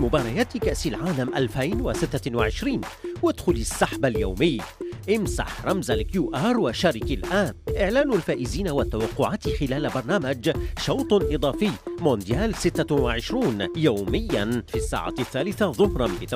مباريات كأس العالم 2026 وادخل السحب اليومي. امسح رمز الQR وشارك الآن. إعلان الفائزين والتوقعات خلال برنامج شوط إضافي مونديال 26 يوميا في الساعة 3 ظهرا.